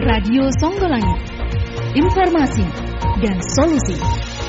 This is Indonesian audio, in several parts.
Radio Songgolangit, informasi dan solusi.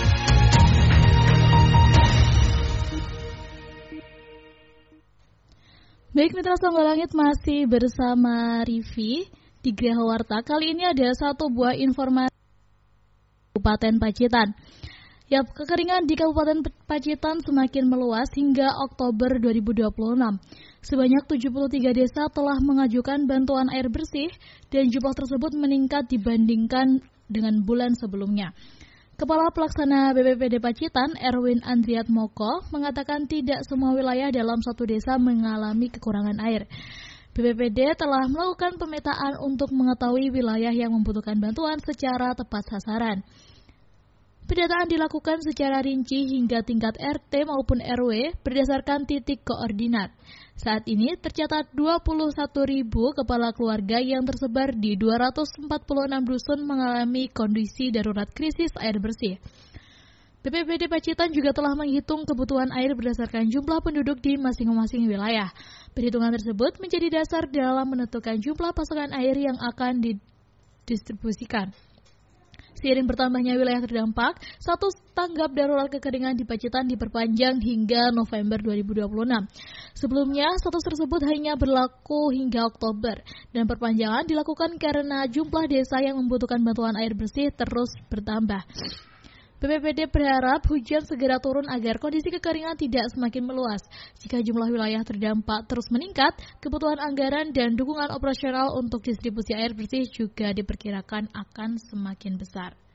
Baik mitra Songgolangit, masih bersama Rivi di Graha Warta. Kali ini ada satu buah informasi Kabupaten Pacitan. Ya, kekeringan di Kabupaten Pacitan semakin meluas hingga Oktober 2026. Sebanyak 73 desa telah mengajukan bantuan air bersih dan jumlah tersebut meningkat dibandingkan dengan bulan sebelumnya. Kepala Pelaksana BPPD Pacitan, Erwin Andriat Moko, mengatakan tidak semua wilayah dalam satu desa mengalami kekurangan air. BPPD telah melakukan pemetaan untuk mengetahui wilayah yang membutuhkan bantuan secara tepat sasaran. Pendataan dilakukan secara rinci hingga tingkat RT maupun RW berdasarkan titik koordinat. Saat ini tercatat 21.000 kepala keluarga yang tersebar di 246 dusun mengalami kondisi darurat krisis air bersih. BPBD Pacitan juga telah menghitung kebutuhan air berdasarkan jumlah penduduk di masing-masing wilayah. Perhitungan tersebut menjadi dasar dalam menentukan jumlah pasokan air yang akan didistribusikan. Seiring bertambahnya wilayah terdampak, status tanggap darurat kekeringan di Pacitan diperpanjang hingga November 2026. Sebelumnya, status tersebut hanya berlaku hingga Oktober, dan perpanjangan dilakukan karena jumlah desa yang membutuhkan bantuan air bersih terus bertambah. BPPD berharap hujan segera turun agar kondisi kekeringan tidak semakin meluas. Jika jumlah wilayah terdampak terus meningkat, kebutuhan anggaran dan dukungan operasional untuk distribusi air bersih juga diperkirakan akan semakin besar.